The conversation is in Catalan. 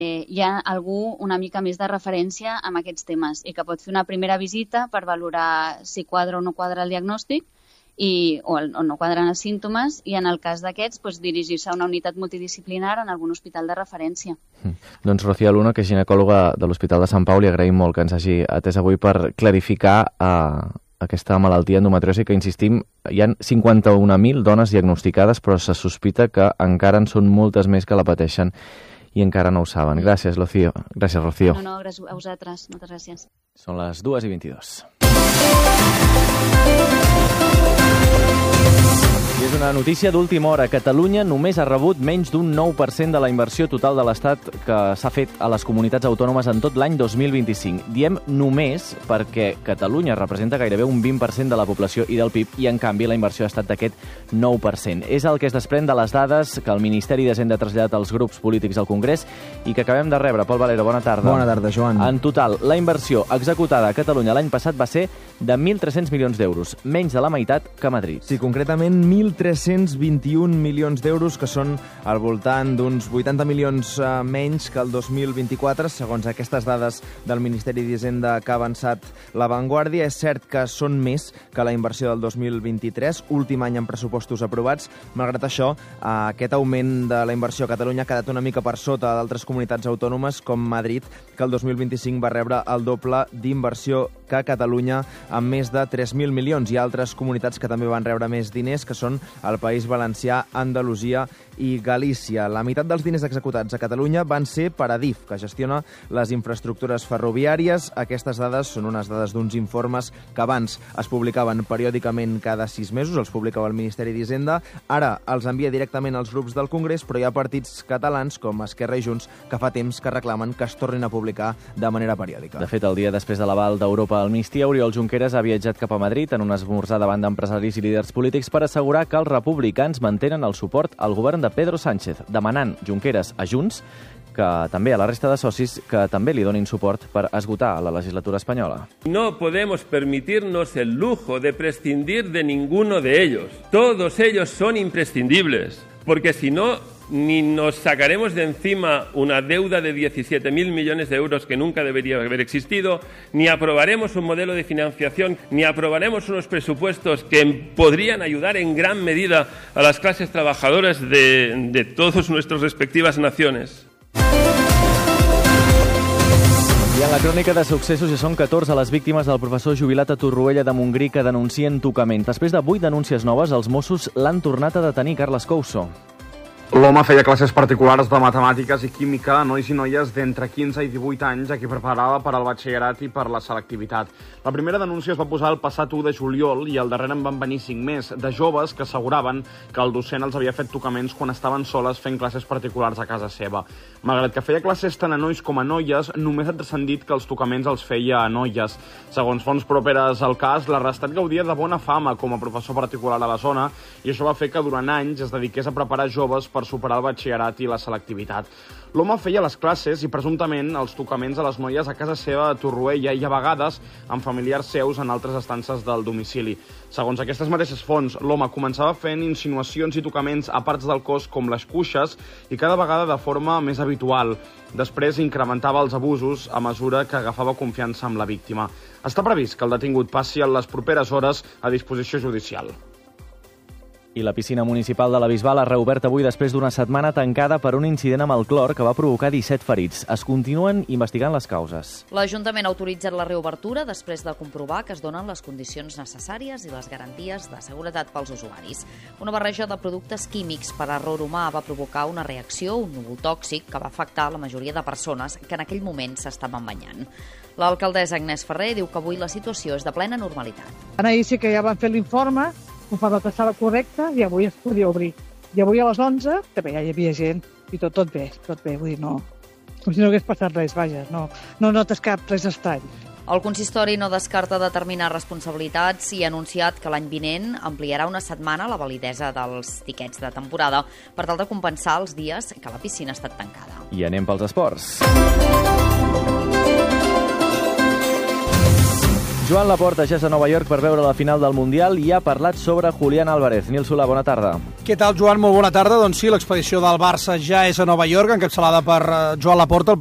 hi ha algú una mica més de referència amb aquests temes i que pot fer una primera visita per valorar si quadra o no quadra el diagnòstic o no quadren els símptomes i en el cas d'aquests dirigir-se a una unitat multidisciplinar en algun hospital de referència. Doncs Rocío Luna, que és ginecòloga de l'Hospital de Sant Pau, li agraïm molt que ens hagi atès avui per clarificar aquesta malaltia endometriosi que, insistim, hi ha 51.000 dones diagnosticades, però se sospita que encara en són moltes més que la pateixen i encara no ho saben. Gràcies, Rocío. Gràcies, Rocío. No, gràcies a vosaltres. Moltes gràcies. Són les 2:22. I és una notícia d'última hora. Catalunya només ha rebut menys d'un 9% de la inversió total de l'Estat que s'ha fet a les comunitats autònomes en tot l'any 2025. Diem només perquè Catalunya representa gairebé un 20% de la població i del PIB i, en canvi, la inversió ha estat d'aquest 9%. És el que es desprèn de les dades que el Ministeri d'Hisenda ha traslladat als grups polítics al Congrés i que acabem de rebre. Pol Valero, bona tarda. Bona tarda, Joan. En total, la inversió executada a Catalunya l'any passat va ser de 1.300 milions d'euros, menys de la meitat que a Madrid. Sí, concretament 1.321 milions d'euros, que són al voltant d'uns 80 milions menys que el 2024, segons aquestes dades del Ministeri d'Hisenda que ha avançat La Vanguardia. És cert que són més que la inversió del 2023, últim any en pressupostos aprovats. Malgrat això, aquest augment de la inversió a Catalunya ha quedat una mica per sota d'altres comunitats autònomes, com Madrid, que el 2025 va rebre el doble d'inversió que Catalunya, amb més de 3.000 milions, i altres comunitats que també van rebre més diners, que són el País Valencià, Andalusia i Galícia. La meitat dels diners executats a Catalunya van ser per Adif, que gestiona les infraestructures ferroviàries. Aquestes dades són unes dades d'uns informes que abans es publicaven periòdicament cada 6 mesos, els publicava el Ministeri d'Hisenda. Ara els envia directament als grups del Congrés, però hi ha partits catalans, com Esquerra i Junts, que fa temps que reclamen que es tornin a publicar de manera periòdica. De fet, el dia després de l'aval d'Europa a l'amnistia, Oriol Junqueras ha viatjat cap a Madrid en un esmorzar davant d'empresaris i líders polítics per assegurar que els republicans mantenen el suport al govern de Pedro Sánchez, demanant Junqueras a Junts, que també a la resta de socis, que també li donin suport per esgotar la legislatura espanyola. No podemos permitirnos el lujo de prescindir de ninguno de ellos. Todos ellos son imprescindibles, porque si no, ni nos sacaremos de encima una deuda de 17.000 millones de euros que nunca debería haber existido, ni aprobaremos un modelo de financiación, ni aprobaremos unos presupuestos que podrían ayudar en gran medida a las clases trabajadoras de todas nuestras respectivas naciones. I en la crònica de successos ja són 14 les víctimes del professor jubilat a Torroella de Montgrí que denuncien tocament. Després de 8 denúncies noves, els Mossos l'han tornat a detenir, Carles Couso. L'home feia classes particulars de matemàtiques i química a nois i noies d'entre 15 i 18 anys a qui preparava per al batxillerat i per la selectivitat. La primera denúncia es va posar el passat 1 de juliol i al darrere en van venir 5 més, de joves que asseguraven que el docent els havia fet tocaments quan estaven soles fent classes particulars a casa seva. Malgrat que feia classes tant a nois com a noies, només ha transcendit que els tocaments els feia a noies. Segons fonts properes al cas, l'arrestat gaudia de bona fama com a professor particular a la zona i això va fer que durant anys es dediqués a preparar joves per superar el batxillerat i la selectivitat. L'home feia les classes i presumptament els tocaments a les noies a casa seva a Torroella i a vegades amb familiars seus en altres estances del domicili. Segons aquestes mateixes fonts, l'home començava fent insinuacions i tocaments a parts del cos com les cuixes i cada vegada de forma més habitual. Després incrementava els abusos a mesura que agafava confiança amb la víctima. Està previst que el detingut passi en les properes hores a disposició judicial. I la piscina municipal de la Bisbal ha reobert avui després d'una setmana tancada per un incident amb el clor que va provocar 17 ferits. Es continuen investigant les causes. L'Ajuntament ha autoritzat la reobertura després de comprovar que es donen les condicions necessàries i les garanties de seguretat pels usuaris. Una barreja de productes químics per error humà va provocar una reacció, un núvol tòxic, que va afectar la majoria de persones que en aquell moment s'estaven banyant. L'alcaldessa Agnès Ferrer diu que avui la situació és de plena normalitat. Ahir sí que ja van fer l'informe, confirmat que estava correcte i avui es podia obrir. I avui a les 11 també ja hi havia gent i tot bé, vull dir, no. Com si no hagués passat res, vaja, no notes cap res estrany. El consistori no descarta determinar responsabilitats i ha anunciat que l'any vinent ampliarà una setmana la validesa dels tiquets de temporada per tal de compensar els dies que la piscina ha estat tancada. I anem pels esports. Joan Laporta ja és a Nova York per veure la final del Mundial i ha parlat sobre Julián Álvarez. Nil Solà, bona tarda. Què tal, Joan? Molt bona tarda. Doncs sí, l'expedició del Barça ja és a Nova York, encapçalada per Joan Laporta, el